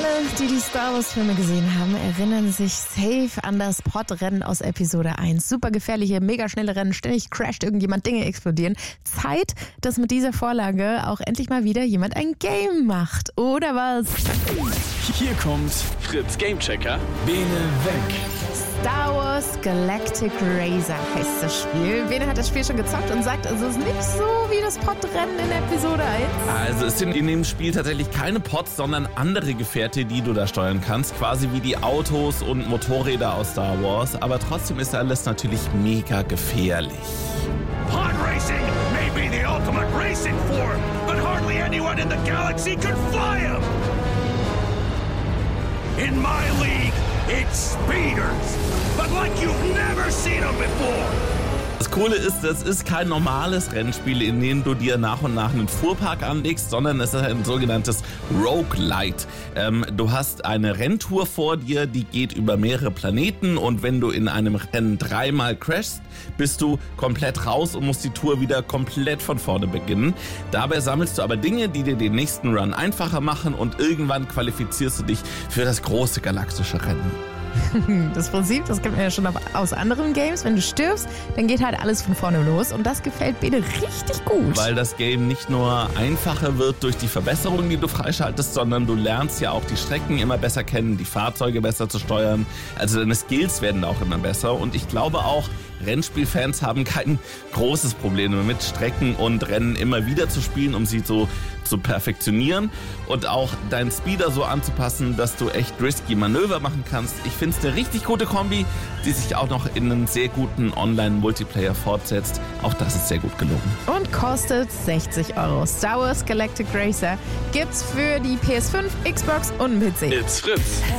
Alle, die Star Wars-Filme gesehen haben, erinnern sich safe an das Podrennen aus Episode 1. Super gefährliche, mega schnelle Rennen, ständig crasht irgendjemand, Dinge explodieren. Zeit, dass mit dieser Vorlage auch endlich mal wieder jemand ein Game macht, oder was? Hier kommt Fritz Gamechecker. Bene weg. Star Wars Galactic Racer heißt das Spiel. Bene hat das Spiel schon gezockt und sagt, es ist nicht so wie das Podrennen in Episode 1. Also es sind in dem Spiel tatsächlich keine Pods, sondern andere Gefährte, die du da steuern kannst. Quasi wie die Autos und Motorräder aus Star Wars. Aber trotzdem ist alles natürlich mega gefährlich. Pod racing may be the ultimate racing form, but hardly anyone in the galaxy could fly them. In my league, it's speeders, but like you've never seen them before. Das Coole ist, das ist kein normales Rennspiel, in dem du dir nach und nach einen Fuhrpark anlegst, sondern es ist ein sogenanntes Roguelite. Du hast eine Renntour vor dir, die geht über mehrere Planeten und wenn du in einem Rennen 3-mal crashst, bist du komplett raus und musst die Tour wieder komplett von vorne beginnen. Dabei sammelst du aber Dinge, die dir den nächsten Run einfacher machen und irgendwann qualifizierst du dich für das große galaktische Rennen. Das Prinzip, das kennt man ja schon aus anderen Games. Wenn du stirbst, dann geht halt alles von vorne los. Und das gefällt Bene richtig gut. Weil das Game nicht nur einfacher wird durch die Verbesserungen, die du freischaltest, sondern du lernst ja auch die Strecken immer besser kennen, die Fahrzeuge besser zu steuern. Also deine Skills werden auch immer besser. Und ich glaube auch, Rennspielfans haben kein großes Problem damit, Strecken und Rennen immer wieder zu spielen, um sie so zu perfektionieren und auch deinen Speeder so anzupassen, dass du echt risky Manöver machen kannst. Ich finde es eine richtig gute Kombi, die sich auch noch in einen sehr guten Online-Multiplayer fortsetzt. Auch das ist sehr gut gelungen. Und kostet 60 €. Star Wars Galactic Racer gibt's für die PS5, Xbox und einen PC. It's Fritz.